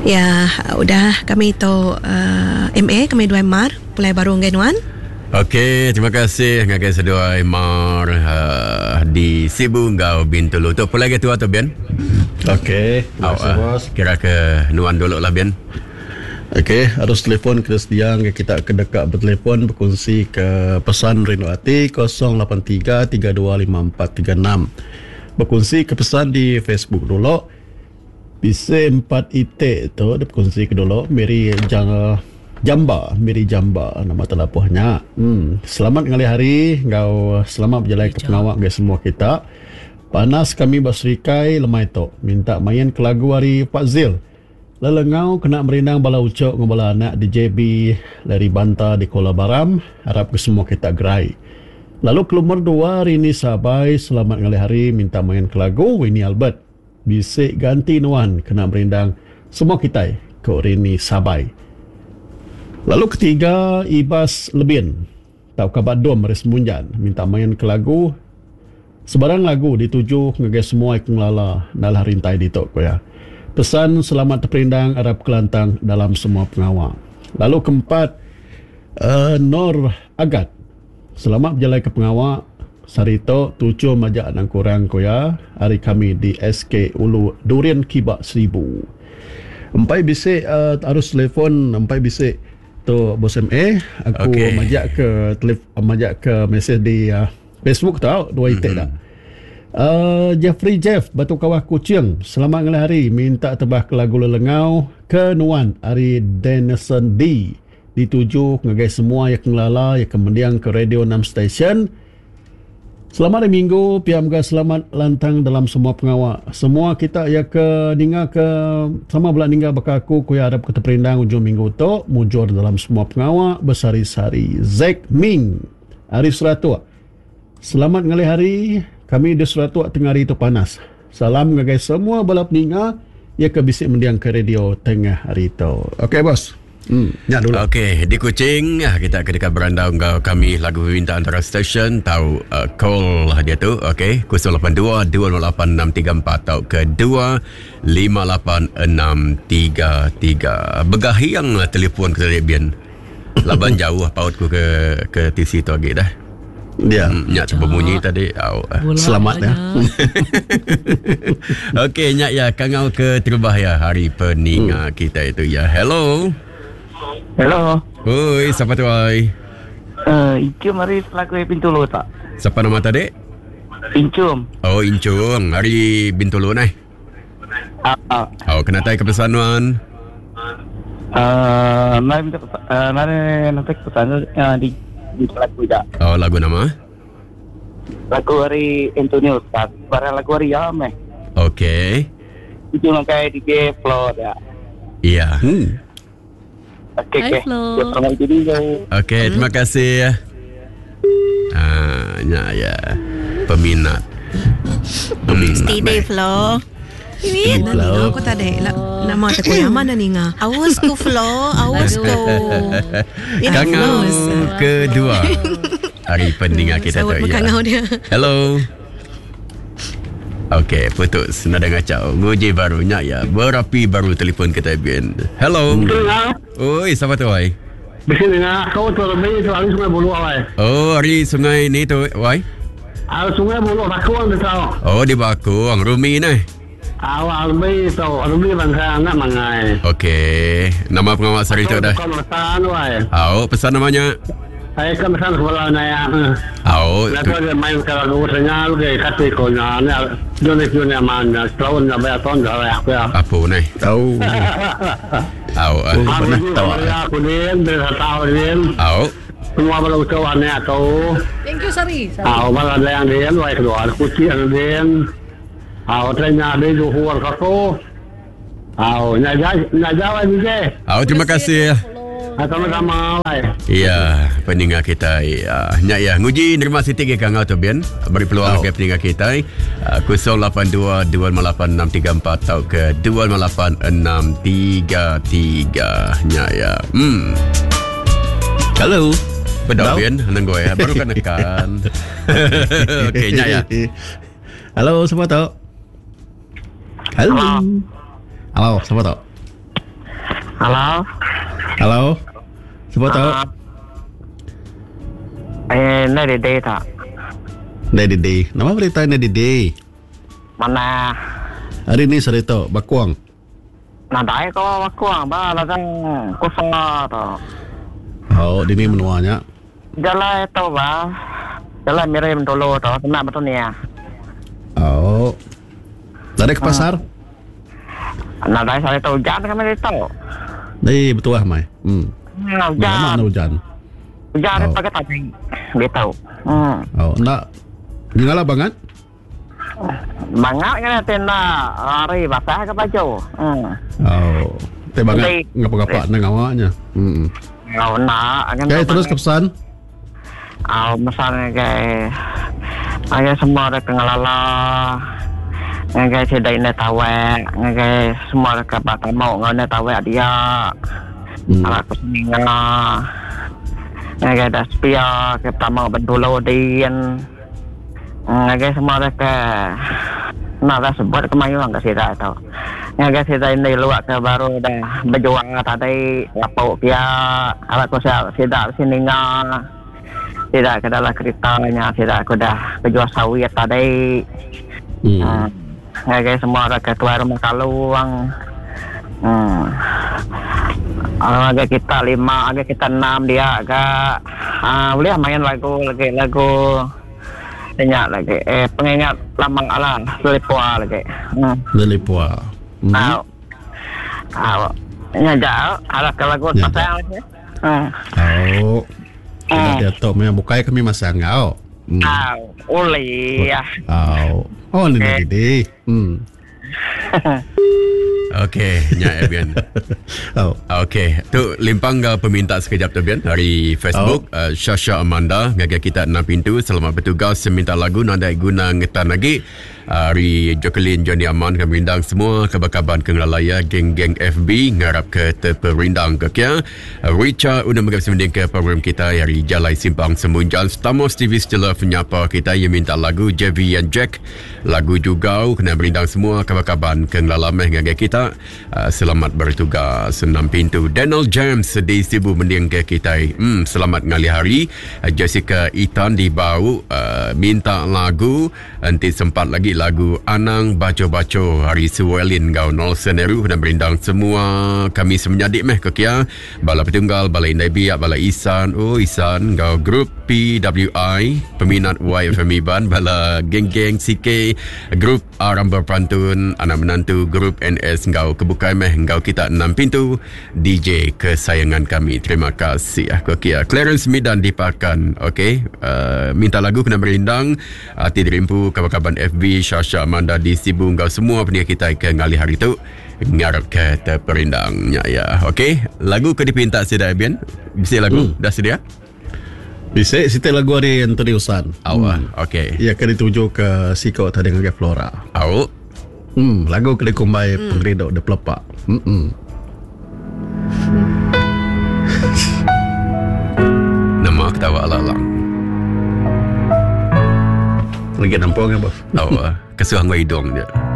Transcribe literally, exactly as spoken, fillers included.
Ya, udah kami itu uh, M A kami dua Mar pulai baru ngenuan. Okey, terima kasih ngagai sedua Mar uh, di Sibu Ngau Bintulu. Tu pulai ke tu atau Bian? Okey, terima kasih bos. Kira ke nuan dulu lah Bian. Okey, harus telefon kita sedia kita ke dekat bertelefon berkongsi ke pesan Rindu Hati kosong lapan tiga tiga dua lima empat tiga enam. Berkongsi ke pesan di Facebook dulu. Bisa empat itik tu dia berkongsi ke dulu Mary Janga Jamba, Mary Jamba nama teleponnya. Hmm, selamat ngali hari, ngau selamat berjalan ke pengawak ke semua kita. Panas kami berserikai lemai tu. Minta main ke lagu hari Pak Zil. Lelengau kena merindang bala ucok ngobala anak di J B dari Banta di Kuala Baram. Harap ke semua kita gerai. Lalu ke nomor dua Rini Sabai, selamat ngali hari, minta main ke lagu Winnie Albert. Bisik ganti nuan kena merindang semua kita ke Rini Sabai. Lalu ketiga Ibas Lebin. Tau kabar dom Maris Munjan, minta main ke lagu sebarang lagu dituju ngagai semua ikung lala dalam rintai di tok ya. Pesan selamat terperindang Arab Kelantang dalam semua pengawal. Lalu keempat uh, Nor Agat. Selamat berjalan ke pengawal. Sarito tujuh majak nang kurang koya. Hari kami di S K Ulu Durian Kibak Seribu. Empai bisik uh, harus telefon empai bisik tu bos M A. Aku okay. majak ke telef, majak ke mesej di uh, Facebook tau dua itik mm-hmm. dah. Uh, Jeffrey Jeff Batu Kawah Kucing, selamat ngali hari, minta tebah ke lagu Lelengau ke nuan hari Denison D dituju ngagai semua yang ngelala yang kemudian ke radio enam station. Selamat hari Minggu, piamga selamat lantang dalam semua pengawal. Semua kita ya ke ninga ke sama belah ninga bakaku ku ya harap kita perindang ujung minggu tu mujur dalam semua pengawal bersari-sari. Zack Ming hari Seratua. Selamat ngali hari. Kami di Seratua tengah hari itu panas. Salam ngagai semua balap ninga ya ke bisik mendiang ke radio tengah hari itu. Okey bos. Hmm, ya dulu. Okey, di Kuching kita ke dekat beranda unggah kami lagu minta antara stesen tahu uh, call dia tu. Okey, kosong lapan dua dua lapan enam tiga empat atau ke dua lima lapan enam tiga tiga. Begahi yang telefon ke Bian. Laban jauh pautku ke ke T C tu lagi dah. Dia hmm, nyak cuba bunyi tadi. Oh, selamat ya. Okey, nyak ya kangau ke terbah ya hari peninga hmm. kita itu ya. Hello. Hello. Oi, siapa tu ai? Uh, Incum hari pelaku Bintulu tak? Siapa nama tadi? Incum. Oh, Incum hari Bintulu nai. Ah. Uh, uh. Oh, kena tai kepesan wan. Uh, nari minta uh, nari nanti pesan uh, di di lagu dah. Oh, lagu nama? Lagu hari Antonio Ustaz. Barang lagu hari Yame. Okey. Itu nak kayak D J Flo dah. Iya. Hmm. Okey, okey. Okey, okay, hmm. terima kasih. Ah, ya, ya. Peminat. Peminat. Stay Flo. Ini Nina aku tak ada nama aku yang mana Nina? Awas ku Flo, awas ku. Kangau kedua hari pendengar kita tu ya. Hello. Okey, putus nada ngacau. Ngoji barunya ya. Berapi baru telefon kita Bian. Hello. Oi, siapa tu ai? Bisa dengar kau tu lebih tu hari Sungai Buloh ai. Oh, hari sungai ni tu ai. Ah, Sungai Buloh Bakung tu tahu. Oh, di Bakung, Rumi ni. Awal lebih tahu, lebih bangsa anak mangai. Okey, nama pengawal sari tu dah. Kau pesan ai. Oh, pesan namanya. Saya kan pesan sekolah naya. Oh. Lalu dia main kalau senyal ke kata kau nanya, jenis jenis mana, tahun nak bayar tahun dah aku ya. Apa ni? Tahu. Tahu. Pernah tahu. Aku ni dah tahu ni. Tahu. Semua baru kawan ni aku. Thank you Sari. Tahu malah ada yang dia, luar kedua, kucing yang dia. Tahu ternyata dia jual kau. Tahu, nyaja nyaja lagi je. Tahu, terima kasih. Sama-sama. Iya, pendengar kita. Ya, nyak ya. Nguji nerima siti ke kangau tu Bian. Beri peluang ke pendengar kita. kosong lapan dua dua lima lapan enam tiga empat atau ke dua lima lapan enam tiga tiga. Nyak ya. Hmm. Hello. Bedau Bian, nang gue ya. Baru kan nekan. Okey, nyak ya. Halo, siapa tu? Halo. Halo, siapa tu? Halo. Halo. Siapa tahu? Ah. Eh, Nadi Day tak? Nadi Day. Nama berita Nadi Day. Mana? Hari ni cerita Bakuang. Nadai ko Bakuang ba lagang kosong tu. Oh, di ni menuanya. Jalan itu ba. Jalan mirim dulu tu, kena betul ni ya. Oh. Dari ke pasar? Nadai saya tahu hujan kami tahu. Dari betul lah mai. Hmm. Hujan. Mana hujan? Hujan Oh. pakai tadi. Dia tahu. Hmm. Oh, nak gimana banget? Bangat kan tenda hari basah ke baju. Hmm. Oh, teh banget Baik. ngapa-ngapa nang awaknya. Hmm. Kau nak kan? Okay, terus ke pesan. Ah, misalnya kayak kayak semua ada kengalala. Ngagai sedai ne tawe, ngagai semua ke bata mau ngau ne tawe dia. Hmm. Ala ko singa. Ngagai dah spia ke tamang bendulo dian. Ngagai semua ke nah dah sebut kemayuan ke sida tau. Ngagai sida ini luak ke baru dah berjuang tadi lapau dia. Ala ko sida sininga. Tidak ke dalam ceritanya, tidak aku dah berjuang sawit tadi. Hmm. Hmm. Ngagai semua orang ketua rumah kaluang. Hmm. Agak kita lima, agak kita enam dia agak ah boleh main lagu lagi lagu banyak lagi eh pengingat lambang alam Selipua lagi. Hmm. Selipua. Hmm. Tahu. Tahu. Nyajak ada ke lagu Nyajak. pasang lagi. Hmm. Oh. Tidak Hmm. dia tahu memang bukai kami masang ngau. Hmm. Tahu. Uli ya. Oh. Oh, ni Eh. Nadi. Hmm. Okey, Nya Ebian. Oh. Okey, tu limpang ke peminta sekejap tu Bian dari Facebook. Oh. uh, Syasha Amanda ngagai kita enam pintu selamat bertugas seminta lagu nandai guna ngetan lagi. Uh, Hari Jacqueline Johnny Aman kami rindang semua kabar-kabar kengelalaya geng-geng F B ngarap ke terperindang ke kia. Uh, Richard udah menggap semending ke program kita hari Jalai Simpang Semunjan. Stamos T V Stella penyapa kita yang minta lagu J V and Jack. Lagu juga kena berindang semua kabar-kabar kengelalame ngagai kita. Uh, selamat bertugas enam pintu. Daniel James di Sibu mending ke kita. Hmm, selamat ngali hari. Uh, Jessica Itan di Bau uh, minta lagu nanti sempat lagi lagu Anang Baco-Baco hari Suwelin Gau Nol Seneru dan berindang semua kami semenyadik meh ke kia bala petunggal bala indai biak bala Isan oh Isan Gau grup P W I peminat Y F M Iban bala geng-geng C K grup Arambar Pantun anak menantu grup N S Gau kebukai meh Gau kita enam pintu D J kesayangan kami terima kasih aku kia Clarence Midan dipakan okey uh, minta lagu kena berindang hati dirimpu kabar-kabar F B Syasha Amanda di Sibu Gau semua pendengar kita ke ngali hari tu ngarap ke terperindangnya ya okey lagu ke dipinta sedia Bian bisa lagu Hmm. dah sedia Bisa sita lagu hari Anthony Usan. awak okey Ia akan dituju ke Siko tadi dengan Flora. awak Hmm, lagu kena kumbai hmm. pengredok de pelepak. Hmm. -mm. nama ketawa ala-alang Lagi nampung ya, bos. awak kesuang hidung dia